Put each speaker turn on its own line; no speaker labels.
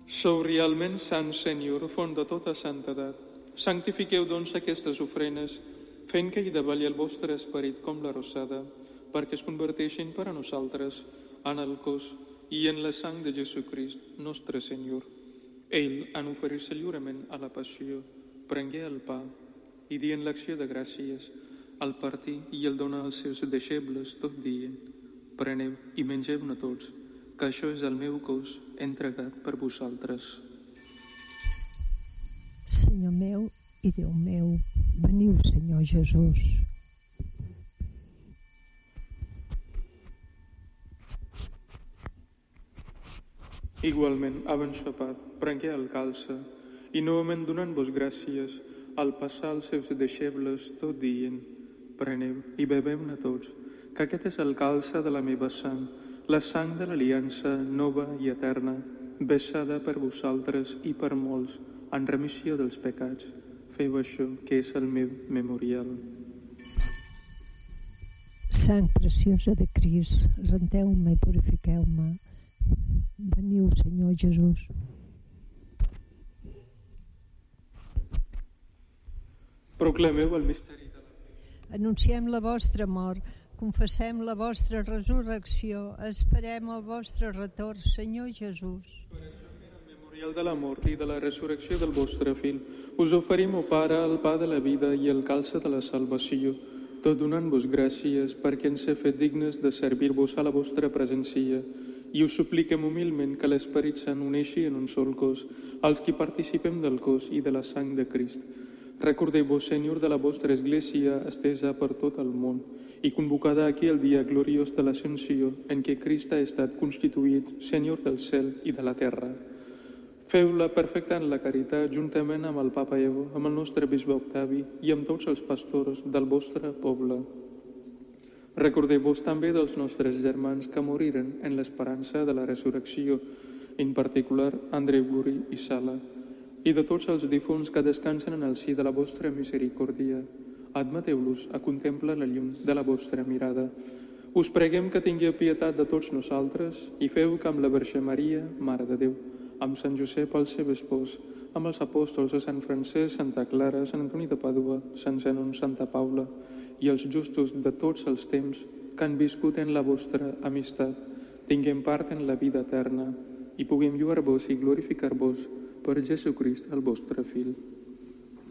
Sou realment sant, Senyor, font de tota santedat. Santifiqueu, doncs, aquestes ofrenes, fent que hi davalli el vostre esperit com la rosada, perquè es converteixin per a nosaltres en el cos i en la sang de Jesucrist, nostre Senyor. Ell, en oferir-se lliurement a la passió, prengué el pa i dient l'acció de gràcies, el partir i el donar als seus deixebles, tot dient: preneu i mengeu-ne tots, que això és el meu cos entregat per vosaltres.
Senyor meu i Déu meu, veniu, Senyor Jesús.
Igualment, havent sopat, prengué el calze i novament donant-vos gràcies, al passar als seus deixebles, tot dient: preneu i beveu-ne tots, que aquest és el calze de la meva sang, la sang de l'aliança nova i eterna, vessada per vosaltres i per molts, en remissió dels pecats. Feu això, que és el meu memorial.
Sang preciosa de Crist, renteu-me i purifiqueu-me. Veniu, Senyor Jesús.
Proclameu el misteri de la fe.
Anunciem la vostra mort, confessem la vostra resurrecció, esperem el vostre retorn, Senyor Jesús.
Per això, en memorial de la mort i de la resurrecció del vostre Fill, us oferim, o Pare, el pa de la vida i el calze de la salvació, tot donant-vos gràcies perquè ens he fet dignes de servir-vos a la vostra presència, i us supliquem humilment que l'Esperit Sant uneixi en un sol cos als qui participem del cos i de la sang de Crist. Recordeu-vos, Senyor, de la vostra Església estesa per tot el món i convocada aquí el dia gloriós de l'Ascensió en què Crist ha estat constituït Senyor del cel i de la terra. Feu-la perfecta en la caritat juntament amb el Papa Evo, amb el nostre bisbe Octavi i amb tots els pastors del vostre poble. Recordeu-vos també dels nostres germans que moriren en l'esperança de la resurrecció, en particular Andreu Guri i Sala, i de tots els difunts que descansen en el si de la vostra misericòrdia. Admeteu-los a contemplar la llum de la vostra mirada. Us preguem que tingueu pietat de tots nosaltres i feu que amb la Verge Maria, Mare de Déu, amb Sant Josep, el seu espòs, amb els apòstols de Sant Francesc, Santa Clara, Sant Antoni de Pàdua, Sant Zenon, Santa Paula i els justos de tots els temps que han viscut en la vostra amistat, tinguem part en la vida eterna i puguem lluar-vos i glorificar-vos per Jesucrist, el vostre Fill.